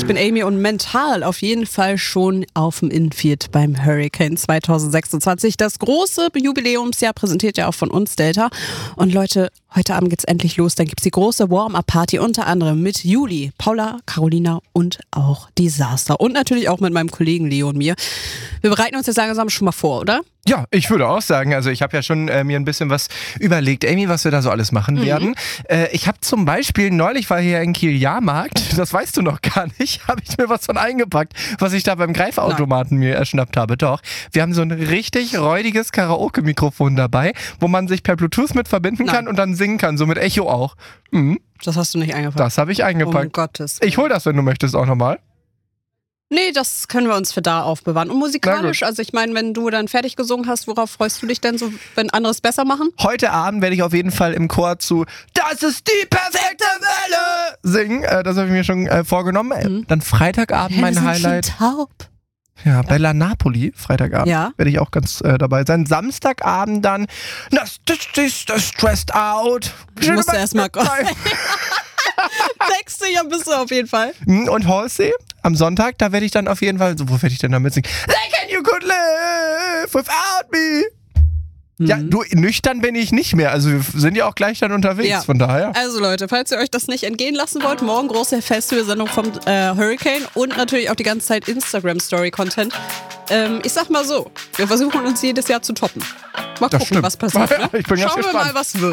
Ich bin Amy und mental auf jeden Fall schon auf dem Infield beim Hurricane 2026. Das große Jubiläumsjahr präsentiert ja auch von uns Delta. Und Leute, heute Abend geht's endlich los. Dann gibt's die große Warm-Up-Party, unter anderem mit Juli, Paula, Carolina und auch Disaster. Und natürlich auch mit meinem Kollegen Leo und mir. Wir bereiten uns jetzt langsam schon mal vor, oder? Ja, ich würde auch sagen, also ich habe ja schon mir ein bisschen was überlegt, Amy, was wir da so alles machen werden. Ich habe zum Beispiel, neulich war hier in Kiel Jahrmarkt, das weißt du noch gar nicht, habe ich mir was von eingepackt, was ich da beim Greifautomaten mir erschnappt habe. Doch, wir haben so ein richtig räudiges Karaoke-Mikrofon dabei, wo man sich per Bluetooth mit verbinden kann und dann singen kann, so mit Echo auch. Das hast du nicht eingepackt. Das habe ich eingepackt. Um Gottes. Ich hol das, wenn du möchtest, auch nochmal. Nee, das können wir uns für da aufbewahren. Und musikalisch, also ich meine, wenn du dann fertig gesungen hast, worauf freust du dich denn so, wenn andere es besser machen? Heute Abend werde ich auf jeden Fall im Chor zu "Das ist die perfekte Welle" singen. Das habe ich mir schon vorgenommen. Dann Freitagabend mein Highlight. Taub. Ja, Bella Napoli, Freitagabend, werde ich auch ganz dabei sein. Samstagabend dann Stressed Out. Ich musste erstmal Texte, ja, bist du auf jeden Fall. Und Halsey am Sonntag, da werde ich dann auf jeden Fall, wo werde ich denn da mitsingen? Like and you could live without me. Ja, du, nüchtern bin ich nicht mehr. Also wir sind ja auch gleich dann unterwegs, von daher. Also Leute, falls ihr euch das nicht entgehen lassen wollt, morgen große Festivalsendung vom Hurricane und natürlich auch die ganze Zeit Instagram-Story-Content. Ich sag mal so, wir versuchen uns jedes Jahr zu toppen. Mal gucken, was passiert. Ne? Ich bin ganz Schauen wir gespannt. mal, was wird.